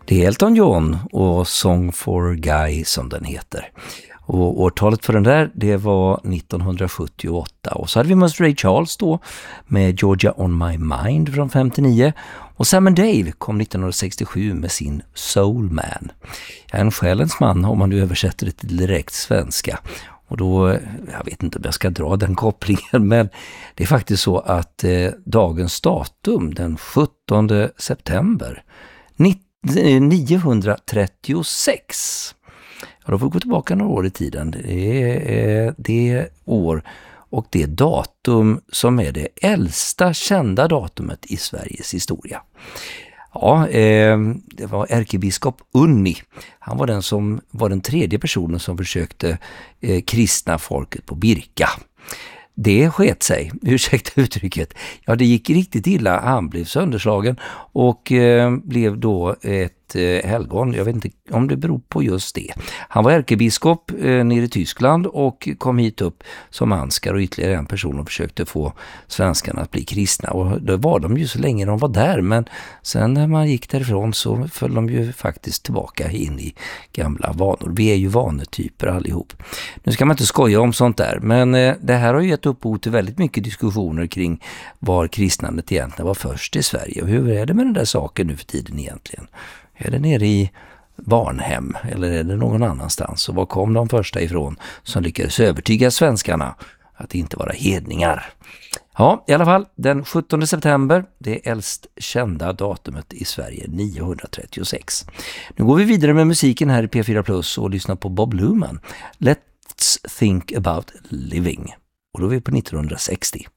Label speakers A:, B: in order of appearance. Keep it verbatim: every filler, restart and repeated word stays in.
A: Det är Elton John och Song for a Guy som den heter. Och årtalet för den där, det var nittonhundrasjuttioåtta. Och så hade vi Mister Ray Charles då med Georgia on My Mind från femtionio. Och Sam and Dave kom nittonhundrasextiosju med sin Soul Man. En själens man om man nu översätter det till direkt svenska. Och då, jag vet inte om jag ska dra den kopplingen, men det är faktiskt så att eh, dagens datum, den sjuttonde september niohundratrettiosex, ja, då får vi gå tillbaka några år i tiden. Det är det år och det datum som är det äldsta kända datumet i Sveriges historia. Ja, eh, det var ärkebiskop Unni. Han var den som var den tredje personen som försökte eh, kristna folket på Birka. Det sket sig, ursäkta uttrycket. Ja, det gick riktigt illa. Han blev sönderslagen och eh, blev då ett eh, helgon. Jag vet inte om det beror på just det. Han var ärkebiskop eh, nere i Tyskland och kom hit upp som anskar och ytterligare en person och försökte få svenskarna att bli kristna. Och då var de ju så länge de var där, men sen när man gick därifrån så föll de ju faktiskt tillbaka in i gamla vanor. Vi är ju vanetyper allihop. Nu ska man inte skoja om sånt där, men eh, det här har ju gett upphov till väldigt mycket diskussioner kring var kristnandet egentligen var först i Sverige. Och hur är det med den där saken nu för tiden egentligen? Är det nere i Varnhem eller är det någon annanstans? Och var kom de första ifrån som lyckades övertyga svenskarna att inte vara hedningar? Ja, i alla fall den sjuttonde september, det äldst kända datumet i Sverige, niohundratrettiosex. Nu går vi vidare med musiken här i P fyra Plus och lyssnar på Bob Luman. Let's think about living. Och då är vi på nittonhundrasextio.